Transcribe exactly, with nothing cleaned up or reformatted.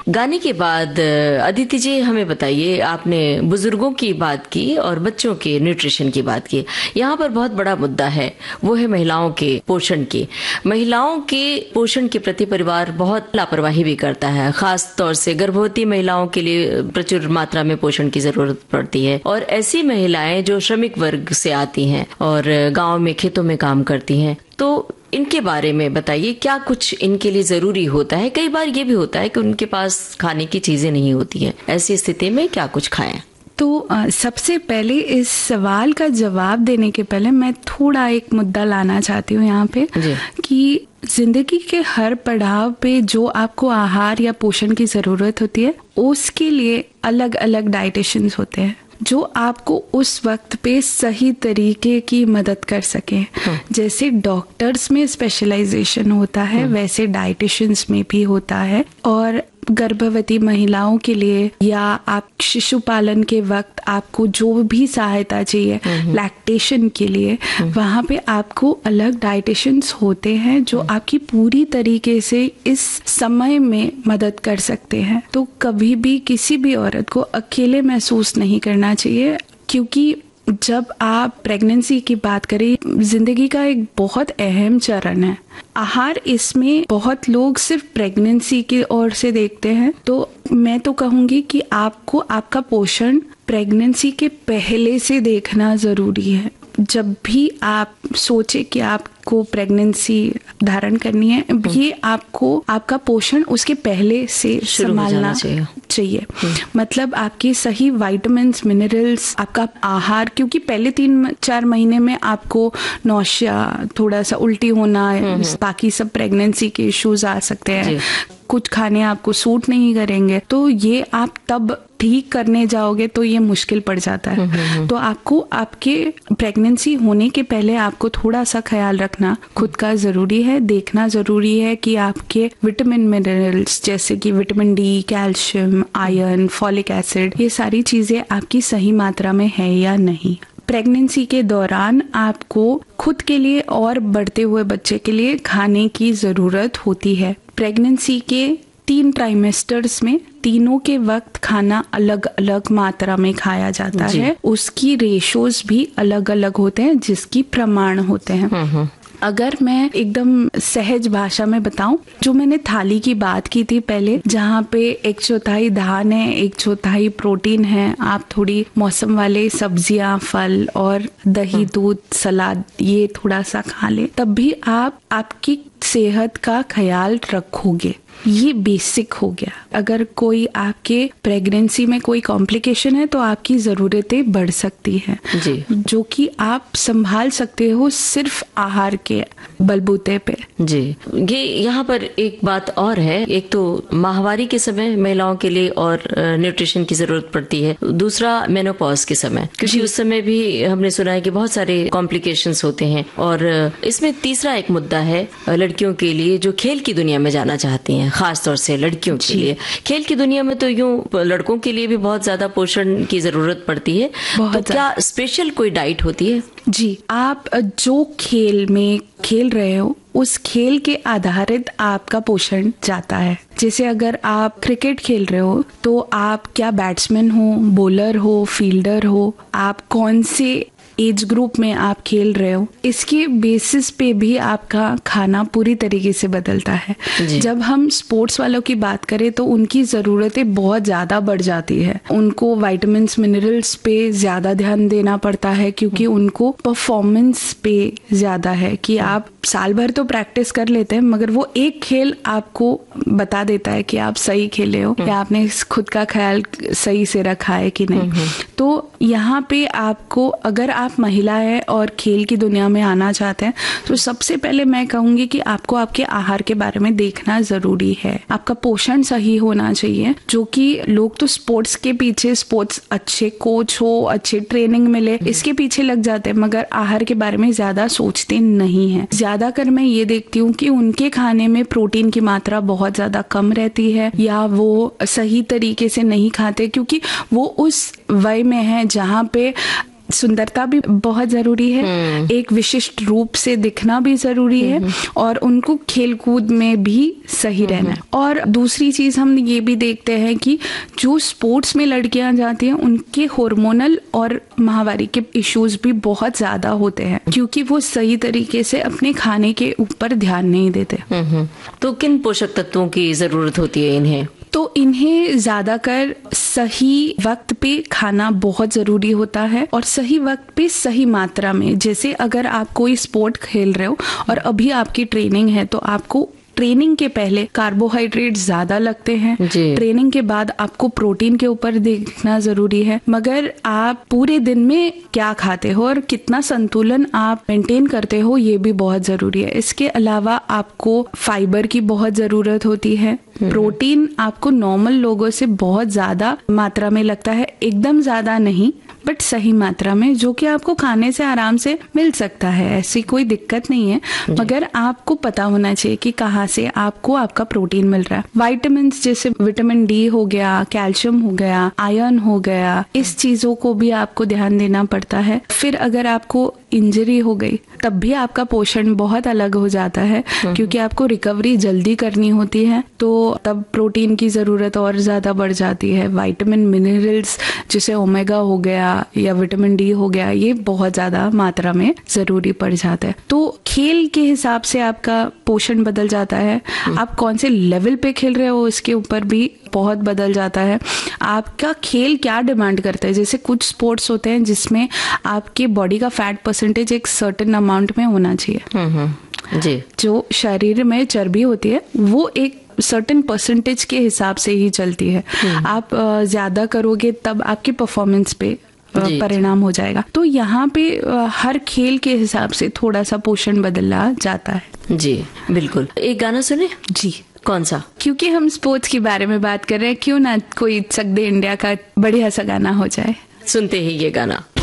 गाने के बाद अदिति जी हमें बताइए, आपने बुजुर्गों की बात की और बच्चों के न्यूट्रिशन की बात की। यहाँ पर बहुत बड़ा मुद्दा है, वो है महिलाओं के पोषण की। महिलाओं के पोषण के प्रति परिवार बहुत लापरवाही भी करता है, खास तौर से गर्भवती महिलाओं के लिए प्रचुर मात्रा में पोषण की जरूरत पड़ती है। और ऐसी महिलाएं जो श्रमिक वर्ग से आती हैं और गाँव में खेतों में काम करती हैं, तो इनके बारे में बताइए, क्या कुछ इनके लिए जरूरी होता है? कई बार ये भी होता है कि उनके पास खाने की चीजें नहीं होती हैं, ऐसी स्थिति में क्या कुछ खाएं? तो आ, सबसे पहले इस सवाल का जवाब देने के पहले मैं थोड़ा एक मुद्दा लाना चाहती हूँ यहाँ पे कि जिंदगी के हर पड़ाव पे जो आपको आहार या पोषण की जरूरत होती है, उसके लिए अलग अलग डाइटिशियंस होते हैं जो आपको उस वक्त पे सही तरीके की मदद कर सके। जैसे डॉक्टर्स में स्पेशलाइजेशन होता है, वैसे डाइटिशियंस में भी होता है। और गर्भवती महिलाओं के लिए या आप शिशु पालन के वक्त आपको जो भी सहायता चाहिए लैक्टेशन के लिए, वहाँ पे आपको अलग डाइटिशियंस होते हैं जो आपकी पूरी तरीके से इस समय में मदद कर सकते हैं। तो कभी भी किसी भी औरत को अकेले महसूस नहीं करना चाहिए, क्योंकि जब आप प्रेगनेंसी की बात करें, जिंदगी का एक बहुत अहम चरण है आहार। इसमें बहुत लोग सिर्फ प्रेगनेंसी की ओर से देखते हैं, तो मैं तो कहूंगी कि आपको आपका पोषण प्रेगनेंसी के पहले से देखना जरूरी है। जब भी आप सोचे कि आपको प्रेगनेंसी धारण करनी है, ये आपको आपका पोषण उसके पहले से संभालना चाहिए, चाहिए। मतलब आपके सही विटामिन्स, मिनरल्स, आपका आहार, क्योंकि पहले तीन चार महीने में आपको नौशिया, थोड़ा सा उल्टी होना, बाकी सब प्रेगनेंसी के इश्यूज आ सकते हैं, कुछ खाने आपको सूट नहीं करेंगे, तो ये आप तब ठीक करने जाओगे तो ये मुश्किल पड़ जाता है। तो आपको आपके प्रेगनेंसी होने के पहले आपको थोड़ा सा ख्याल रखना खुद का जरूरी है। देखना जरूरी है कि आपके विटामिन, मिनरल्स जैसे कि vitamin D, calcium, iron, folic acid, ये सारी चीजें आपकी सही मात्रा में है या नहीं। प्रेगनेंसी के दौरान आपको खुद के लिए और बढ़ते हुए बच्चे के लिए खाने की जरूरत होती है। प्रेगनेंसी के तीन ट्राइमेस्टर्स में तीनों के वक्त खाना अलग अलग मात्रा में खाया जाता है। उसकी रेशोज भी अलग अलग होते हैं, जिसकी प्रमाण होते हैं। अगर मैं एकदम सहज भाषा में बताऊं, जो मैंने थाली की बात की थी पहले, जहाँ पे एक चौथाई धान है, एक चौथाई प्रोटीन है, आप थोड़ी मौसम वाले सब्जियां, फल और दही, दूध, सलाद ये थोड़ा सा खा ले, तब भी आप आपकी सेहत का ख्याल रखोगे। ये बेसिक हो गया। अगर कोई आपके प्रेगनेंसी में कोई कॉम्प्लिकेशन है तो आपकी जरूरतें बढ़ सकती हैं, जो कि आप संभाल सकते हो सिर्फ आहार के बलबूते पे। जी, ये यहाँ पर एक बात और है, एक तो माहवारी के समय महिलाओं के लिए और न्यूट्रिशन की जरूरत पड़ती है, दूसरा मेनोपॉज के समय, क्योंकि उस समय भी हमने सुना है कि बहुत सारे कॉम्प्लिकेशंस होते हैं। और इसमें तीसरा एक मुद्दा है लड़कियों के लिए जो खेल की दुनिया में जाना चाहती हैं, खास तौर से लड़कियों के लिए। खेल की दुनिया में तो यूं लड़कों के लिए भी बहुत ज्यादा पोषण की जरूरत पड़ती है, तो क्या स्पेशल कोई डाइट होती है? जी, आप जो खेल में खेल रहे हो उस खेल के आधारित आपका पोषण जाता है। जैसे अगर आप क्रिकेट खेल रहे हो तो आप क्या बैट्समैन हो, बॉलर हो, फील्डर हो, आप कौन से एज ग्रुप में आप खेल रहे हो, इसके बेसिस पे भी आपका खाना पूरी तरीके से बदलता है। जब हम स्पोर्ट्स वालों की बात करें तो उनकी ज़रूरतें बहुत ज़्यादा बढ़ जाती है। उनको विटामिन्स, मिनरल्स पे ज़्यादा ध्यान देना पड़ता है, क्योंकि उनको परफॉर्मेंस पे ज़्यादा है कि आप साल भर तो प्रैक्टिस कर लेते हैं, मगर वो एक खेल आपको बता देता है कि आप सही खेले हो या आपने खुद का ख्याल सही से रखा है कि नहीं। तो यहाँ पे आपको, अगर आप महिला है और खेल की दुनिया में आना चाहते हैं, तो सबसे पहले मैं कहूंगी कि आपको आपके आहार के बारे में देखना जरूरी है। आपका पोषण सही होना चाहिए, जो कि लोग तो स्पोर्ट्स के पीछे, स्पोर्ट्स अच्छे कोच हो, अच्छे ट्रेनिंग मिले, इसके पीछे लग जाते हैं, मगर आहार के बारे में ज्यादा सोचते नहीं है। ज्यादातर मैं ये देखती हूँ कि उनके खाने में प्रोटीन की मात्रा बहुत ज्यादा कम रहती है, या वो सही तरीके से नहीं खाते, क्योंकि वो उस वय में है जहाँ पे सुंदरता भी बहुत जरूरी है, एक विशिष्ट रूप से दिखना भी जरूरी है, और उनको खेलकूद में भी सही रहना है। और दूसरी चीज हम ये भी देखते हैं कि जो स्पोर्ट्स में लड़कियां जाती हैं उनके हार्मोनल और माहवारी के इश्यूज भी बहुत ज्यादा होते हैं, क्योंकि वो सही तरीके से अपने खाने के ऊपर ध्यान नहीं देते। तो किन पोषक तत्वों की जरूरत होती है इन्हें? तो इन्हें ज्यादातर सही वक्त पे खाना बहुत जरूरी होता है, और सही वक्त पे सही मात्रा में। जैसे अगर आप कोई स्पोर्ट खेल रहे हो और अभी आपकी ट्रेनिंग है, तो आपको ट्रेनिंग के पहले कार्बोहाइड्रेट ज्यादा लगते हैं, ट्रेनिंग के बाद आपको प्रोटीन के ऊपर देखना जरूरी है। मगर आप पूरे दिन में क्या खाते हो और कितना संतुलन आप मेंटेन करते हो, ये भी बहुत जरूरी है। इसके अलावा आपको फाइबर की बहुत जरूरत होती है। प्रोटीन आपको नॉर्मल लोगों से बहुत ज्यादा मात्रा में लगता है, एकदम ज्यादा नहीं, बट सही मात्रा में, जो कि आपको खाने से आराम से मिल सकता है, ऐसी कोई दिक्कत नहीं है। मगर आपको पता होना चाहिए कि कहाँ से आपको आपका प्रोटीन मिल रहा है। विटामिन जैसे विटामिन डी हो गया, कैल्शियम हो गया, आयरन हो गया, इस चीजों को भी आपको ध्यान देना पड़ता है। फिर अगर आपको इंजरी हो गई तब भी आपका पोषण बहुत अलग हो जाता है, क्योंकि आपको रिकवरी जल्दी करनी होती है, तो तब प्रोटीन की जरूरत और ज्यादा बढ़ जाती है। विटामिन मिनरल्स जैसे ओमेगा हो गया या विटामिन डी हो गया, ये बहुत ज्यादा मात्रा में जरूरी पड़ जाता है। तो खेल के हिसाब से आपका पोषण बदल जाता है, आप कौन से लेवल पे खेल रहे हो इसके ऊपर भी बहुत बदल जाता है। आपका खेल क्या डिमांड करता है, जैसे कुछ स्पोर्ट्स होते हैं जिसमें आपके बॉडी का फैट परसेंटेज एक सर्टेन अमाउंट में होना चाहिए। जी। जो शरीर में चर्बी होती है वो एक सर्टेन परसेंटेज के हिसाब से ही चलती है। आप ज्यादा करोगे तब आपकी परफॉर्मेंस पे परिणाम हो जाएगा। तो यहाँ पे हर खेल के हिसाब से थोड़ा सा पोषण बदला जाता है। जी बिल्कुल। एक गाना सुने? जी। कौन सा? क्योंकि हम स्पोर्ट्स के बारे में बात कर रहे हैं, क्यों ना कोई चक दे इंडिया का बढ़िया सा गाना हो जाए। सुनते ही ये गाना।